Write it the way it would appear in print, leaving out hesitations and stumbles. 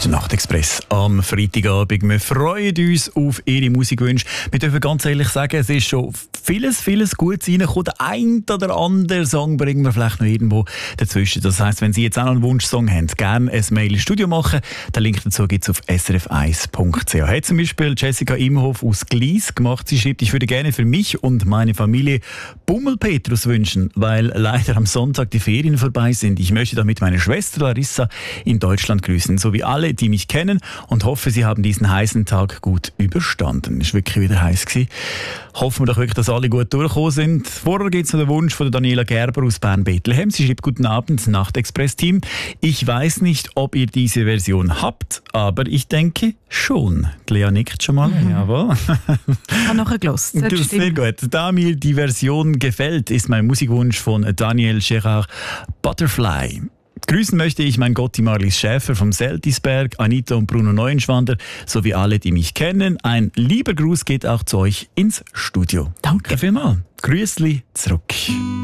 ist der Nachtexpress am Freitagabend. Wir freuen uns auf Ihre Musikwünsche. Wir dürfen ganz ehrlich sagen, es ist schon vieles Gutes reingekommen. Der ein oder andere Song bringen wir vielleicht noch irgendwo dazwischen. Das heisst, wenn Sie jetzt auch noch einen Wunschsong haben, gerne ein Mail ins Studio machen. Den Link dazu gibt es auf srf1.ch. Hat zum Beispiel Jessica Imhoff aus Glies gemacht. Sie schreibt, ich würde gerne für mich und meine Familie Bummelpetrus wünschen, weil leider am Sonntag die Ferien vorbei sind. Ich möchte damit meine Schwester Larissa in Deutschland grüßen, sowie alle, die mich kennen, und hoffe, sie haben diesen heißen Tag gut überstanden. Es war wirklich wieder heiß gewesen. Hoffen wir doch wirklich, dass alle gut durchgekommen sind. Vorher gibt es noch den Wunsch von der Daniela Gerber aus Bern-Bethlehem. Sie schreibt: Guten Abend, Nachtexpress-Team. Ich weiß nicht, ob ihr diese Version habt, aber ich denke schon. Die Lea nickt schon mal. Jawohl. Ich habe nachher gehört. Sehr gut. Da mir die Version gefällt, ist mein Musikwunsch von Daniel Gerard Butterfly. Grüßen möchte ich mein Gotti Marlies Schäfer vom Seltisberg, Anita und Bruno Neuenschwander sowie alle, die mich kennen. Ein lieber Gruß geht auch zu euch ins Studio. Danke vielmals. Grüßli zurück.